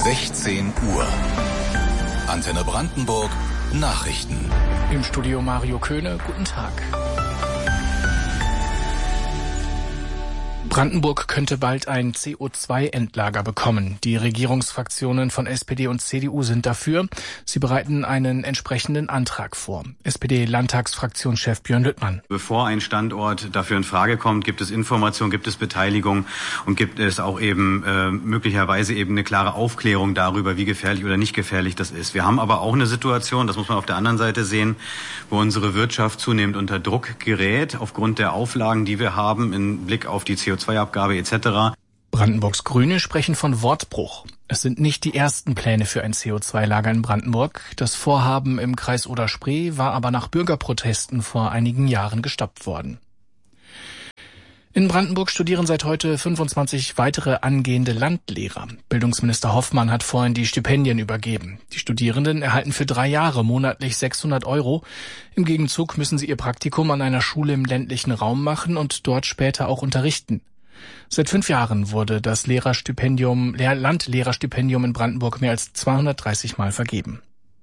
16 Uhr. Antenne Brandenburg Nachrichten. Im Studio Mario Köhne, guten Tag. Brandenburg könnte bald ein CO2-Endlager bekommen. Die Regierungsfraktionen von SPD und CDU sind dafür. Sie bereiten einen entsprechenden Antrag vor. SPD-Landtagsfraktionschef Björn Lüttmann. Bevor ein Standort dafür in Frage kommt, gibt es Information, gibt es Beteiligung und gibt es auch eben möglicherweise eben eine klare Aufklärung darüber, wie gefährlich oder nicht gefährlich das ist. Wir haben aber auch eine Situation, das muss man auf der anderen Seite sehen, wo unsere Wirtschaft zunehmend unter Druck gerät, aufgrund der Auflagen, die wir haben im Blick auf die CO2-Abgabe etc. Brandenburgs Grüne sprechen von Wortbruch. Es sind nicht die ersten Pläne für ein CO2-Lager in Brandenburg. Das Vorhaben im Kreis Oder-Spree war aber nach Bürgerprotesten vor einigen Jahren gestoppt worden. In Brandenburg studieren seit heute 25 weitere angehende Landlehrer. Bildungsminister Hoffmann hat vorhin die Stipendien übergeben. Die Studierenden erhalten für 3 Jahre monatlich 600 €. Im Gegenzug müssen sie ihr Praktikum an einer Schule im ländlichen Raum machen und dort später auch unterrichten. Seit 5 Jahren wurde das Landlehrerstipendium in Brandenburg mehr als 230 Mal vergeben.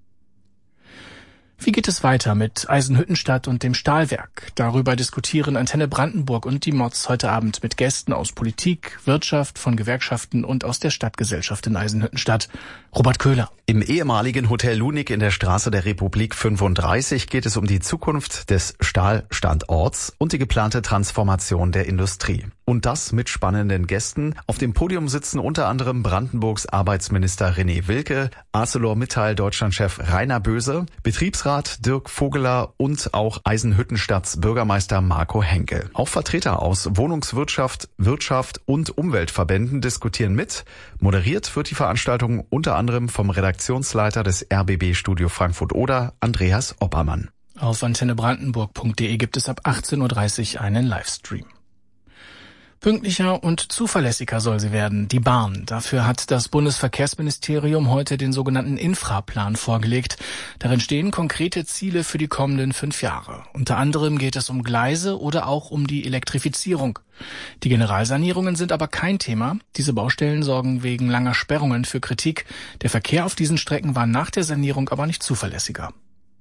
Wie geht es weiter mit Eisenhüttenstadt und dem Stahlwerk? Darüber diskutieren Antenne Brandenburg und die Mods heute Abend mit Gästen aus Politik, Wirtschaft, von Gewerkschaften und aus der Stadtgesellschaft in Eisenhüttenstadt. Robert Köhler. Im ehemaligen Hotel Lunig in der Straße der Republik 35 geht es um die Zukunft des Stahlstandorts und die geplante Transformation der Industrie. Und das mit spannenden Gästen. Auf dem Podium sitzen unter anderem Brandenburgs Arbeitsminister René Wilke, ArcelorMittal Deutschlandchef Rainer Böse, Betriebsrat Dirk Vogeler und auch Eisenhüttenstadts Bürgermeister Marco Henkel. Auch Vertreter aus Wohnungswirtschaft, Wirtschaft und Umweltverbänden diskutieren mit. Moderiert wird die Veranstaltung unter anderem vom Redaktionsleiter des RBB Studio Frankfurt-Oder, Andreas Oppermann. Auf antennebrandenburg.de gibt es ab 18:30 Uhr einen Livestream. Pünktlicher und zuverlässiger soll sie werden, die Bahn. Dafür hat das Bundesverkehrsministerium heute den sogenannten Infraplan vorgelegt. Darin stehen konkrete Ziele für die kommenden 5 Jahre. Unter anderem geht es um Gleise oder auch um die Elektrifizierung. Die Generalsanierungen sind aber kein Thema. Diese Baustellen sorgen wegen langer Sperrungen für Kritik. Der Verkehr auf diesen Strecken war nach der Sanierung aber nicht zuverlässiger.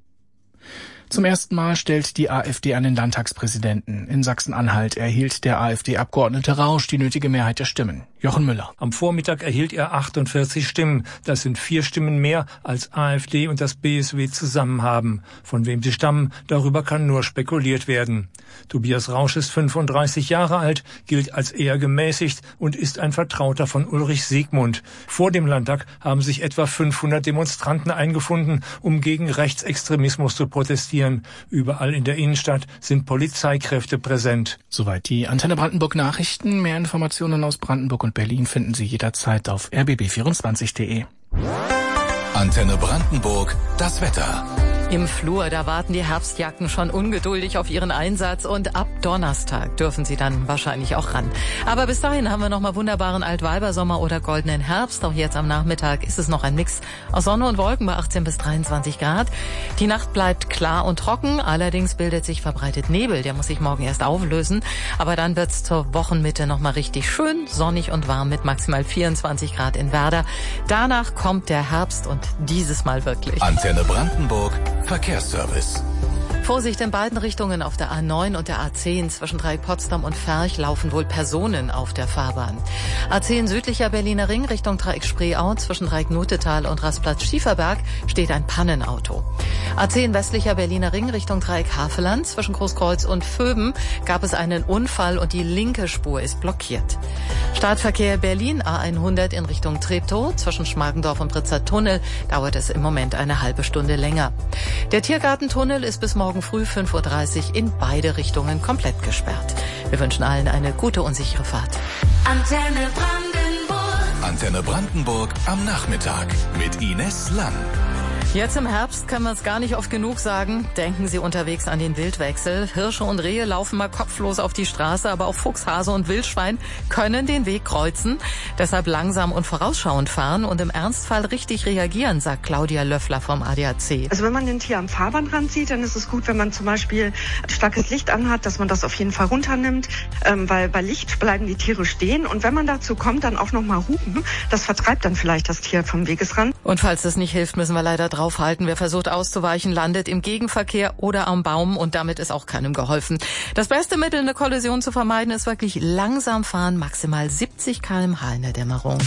Zum ersten Mal stellt die AfD einen Landtagspräsidenten. In Sachsen-Anhalt erhielt der AfD-Abgeordnete Rausch die nötige Mehrheit der Stimmen. Jochen Müller. Am Vormittag erhielt er 48 Stimmen. Das sind 4 Stimmen mehr, als AfD und das BSW zusammen haben. Von wem sie stammen, darüber kann nur spekuliert werden. Tobias Rausch ist 35 Jahre alt, gilt als eher gemäßigt und ist ein Vertrauter von Ulrich Siegmund. Vor dem Landtag haben sich etwa 500 Demonstranten eingefunden, um gegen Rechtsextremismus zu protestieren. Überall in der Innenstadt sind Polizeikräfte präsent. Soweit die Antenne Brandenburg Nachrichten. Mehr Informationen aus Brandenburg und Berlin finden Sie jederzeit auf rbb24.de. Antenne Brandenburg, das Wetter. Im Flur, da warten die Herbstjacken schon ungeduldig auf ihren Einsatz und ab Donnerstag dürfen sie dann wahrscheinlich auch ran. Aber bis dahin haben wir noch mal wunderbaren Altweibersommer oder goldenen Herbst. Auch jetzt am Nachmittag ist es noch ein Mix aus Sonne und Wolken bei 18 bis 23 Grad. Die Nacht bleibt klar und trocken, allerdings bildet sich verbreitet Nebel. Der muss sich morgen erst auflösen, aber dann wird's zur Wochenmitte noch mal richtig schön sonnig und warm mit maximal 24 Grad in Werder. Danach kommt der Herbst und dieses Mal wirklich. Antenne Brandenburg Verkehrsservice. Vorsicht in beiden Richtungen auf der A9 und der A10. Zwischen Dreieck Potsdam und Ferch laufen wohl Personen auf der Fahrbahn. A10 südlicher Berliner Ring Richtung Dreieck Spreeau. Zwischen Dreieck Nutetal und Rastplatz Schieferberg steht ein Pannenauto. A10 westlicher Berliner Ring Richtung Dreieck Havelland. Zwischen Großkreuz und Vöben gab es einen Unfall und die linke Spur ist blockiert. Startverkehr Berlin A100 in Richtung Treptow. Zwischen Schmargendorf und Britzer Tunnel dauert es im Moment eine halbe Stunde länger. Der Tiergartentunnel ist bis morgen früh 5:30 Uhr in beide Richtungen komplett gesperrt. Wir wünschen allen eine gute und sichere Fahrt. Antenne Brandenburg. Antenne Brandenburg am Nachmittag mit Ines Lang. Jetzt im Herbst können wir es gar nicht oft genug sagen. Denken Sie unterwegs an den Wildwechsel. Hirsche und Rehe laufen mal kopflos auf die Straße, aber auch Fuchs, Hase und Wildschwein können den Weg kreuzen. Deshalb langsam und vorausschauend fahren und im Ernstfall richtig reagieren, sagt Claudia Löffler vom ADAC. Also wenn man ein Tier am Fahrbahnrand sieht, dann ist es gut, wenn man zum Beispiel starkes Licht anhat, dass man das auf jeden Fall runternimmt, weil bei Licht bleiben die Tiere stehen. Und wenn man dazu kommt, dann auch nochmal hupen. Das vertreibt dann vielleicht das Tier vom Wegesrand. Und falls das nicht hilft, müssen wir leider draufhalten. Wer versucht auszuweichen, landet im Gegenverkehr oder am Baum und damit ist auch keinem geholfen. Das beste Mittel, eine Kollision zu vermeiden, ist wirklich langsam fahren, maximal 70 km/h in der Dämmerung.